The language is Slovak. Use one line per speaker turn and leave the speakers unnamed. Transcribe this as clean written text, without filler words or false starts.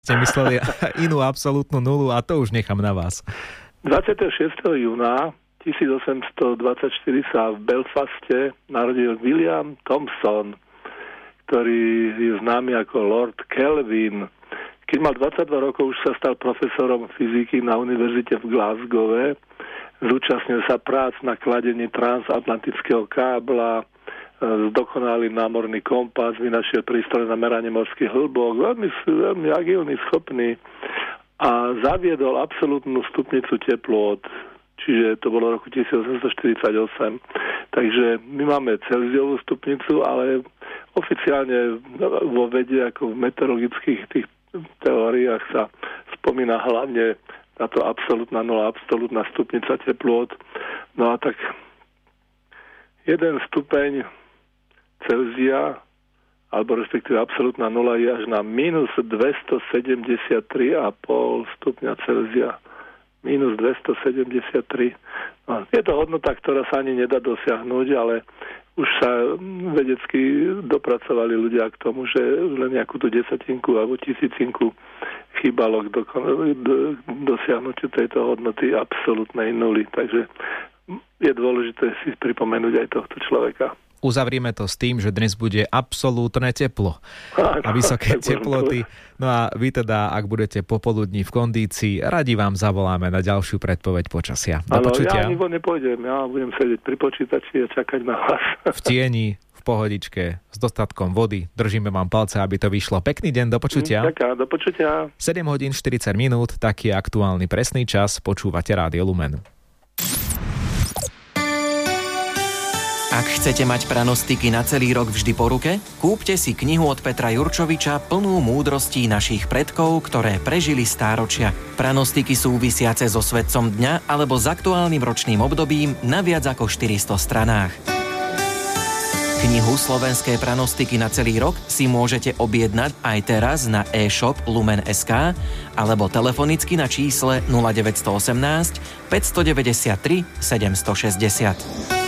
Ste mysleli inú absolútnu nulu a to už nechám na vás.
26. júna 1824 sa v Belfaste narodil William Thomson, ktorý je známy ako Lord Kelvin. Keď mal 22 rokov, už sa stal profesorom fyziky na univerzite v Glasgowe. Zúčastnil sa prác na kladení transatlantického kábla, zdokonalý námorný kompas, vynašiel prístroj na meranie morských hĺbok, veľmi agilný, schopný a zaviedol absolútnu stupnicu teplôt, čiže to bolo roku 1848. Takže my máme Celziovú stupnicu, ale oficiálne vo vede, ako v meteorologických tých teóriách sa spomína hlavne táto absolútna nula, absolútna stupnica teplôt. No a tak 1 stupeň Celzia, alebo respektíve absolútna nula je až na minus 273,5 stupňa Celzia. Minus 273. No, je to hodnota, ktorá sa ani nedá dosiahnuť, ale už sa vedecky dopracovali ľudia k tomu, že len nejakú tú desatinku alebo tisícinku chýbalo k dosiahnutiu tejto hodnoty absolútnej nuly. Takže je dôležité si pripomenúť aj tohto človeka.
Uzavrieme to s tým, že dnes bude absolútne teplo a vysoké teploty. No a vy teda, ak budete popoludní v kondícii, radi vám zavoláme na ďalšiu predpoveď počasia. Do počutia.
Ja ani nepôjdem, ja budem sedieť pri počítači a čakať na vás.
V tieni, v pohodičke, s dostatkom vody. Držíme vám palce, aby to vyšlo. Pekný deň, do počutia.
Ďakujem, do počutia.
7 hodín 40 minút, taký je aktuálny presný čas. Počúvate Rádio Lumen.
Ak chcete mať pranostiky na celý rok vždy po ruke, kúpte si knihu od Petra Jurčoviča plnú múdrostí našich predkov, ktoré prežili stáročia. Pranostiky súvisiace so svetcom dňa alebo s aktuálnym ročným obdobím na viac ako 400 stranách. Knihu Slovenské pranostiky na celý rok si môžete objednať aj teraz na e-shop Lumen.sk alebo telefonicky na čísle 0918 593 760.